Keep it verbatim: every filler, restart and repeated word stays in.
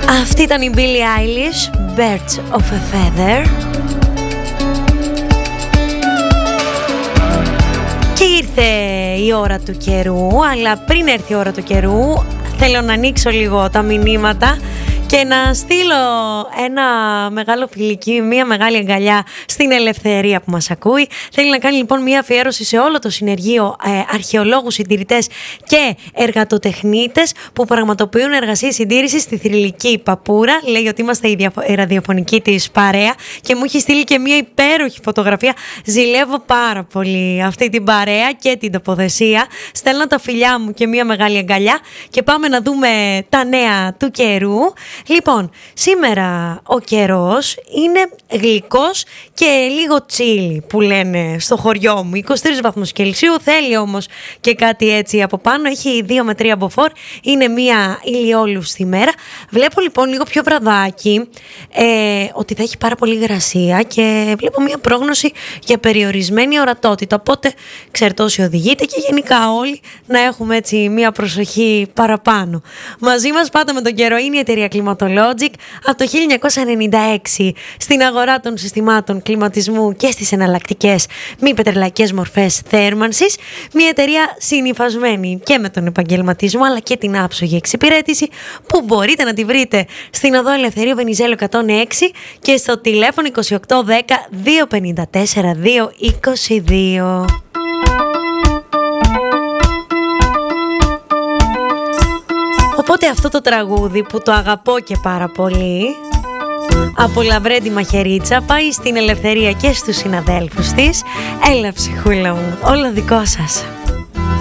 Αυτή ήταν η Billie Eilish, Birds of a Feather. Και ήρθε η ώρα του καιρού, αλλά πριν έρθει η ώρα του καιρού θέλω να ανοίξω λίγο τα μηνύματα και να στείλω ένα μεγάλο φιλική, μια μεγάλη αγκαλιά στην Ελευθερία που μας ακούει. Θέλει να κάνει λοιπόν μια αφιέρωση σε όλο το συνεργείο ε, αρχαιολόγους, συντηρητές και εργατοτεχνίτες που πραγματοποιούν εργασίες συντήρησης στη Θρυλική Παπούρα. Λέει ότι είμαστε η, διαφο- η ραδιοφωνική της παρέα και μου έχει στείλει και μια υπέροχη φωτογραφία. Ζηλεύω πάρα πολύ αυτή την παρέα και την τοποθεσία. Στέλνω τα φιλιά μου και μια μεγάλη αγκαλιά και πάμε να δούμε τα νέα του καιρού. Λοιπόν, σήμερα ο καιρός είναι γλυκός και λίγο τσίλι που λένε στο χωριό μου. είκοσι τρεις βαθμούς Κελσίου, θέλει όμως και κάτι έτσι από πάνω. Έχει δύο με τρία μποφόρ, είναι μια ηλιόλουστη μέρα. Βλέπω λοιπόν λίγο πιο βραδάκι ε, ότι θα έχει πάρα πολύ υγρασία και βλέπω μια πρόγνωση για περιορισμένη ορατότητα. Οπότε ξέρετε όσοι οδηγείτε και γενικά όλοι να έχουμε έτσι μια προσοχή παραπάνω. Μαζί μας πάντα με τον καιρό είναι η εταιρεία Climatologic από το χίλια εννιακόσια ενενήντα έξι στην αγορά των συστημάτων κλιματισμού και στις εναλλακτικές μη πετρελαϊκές μορφές θέρμανσης. Μια εταιρεία συνυφασμένη και με τον επαγγελματισμό αλλά και την άψογη εξυπηρέτηση που μπορείτε να τη βρείτε στην οδό Ελευθερίου Βενιζέλου εκατόν έξι και στο τηλέφωνο είκοσι οκτώ δέκα διακόσια πενήντα τέσσερα διακόσια είκοσι δύο. Οπότε αυτό το τραγούδι που το αγαπώ και πάρα πολύ από Λαβρέντη Μαχαιρίτσα πάει στην Ελευθερία και στους συναδέλφους της. Έλα ψυχούλα μου, όλο δικό σας.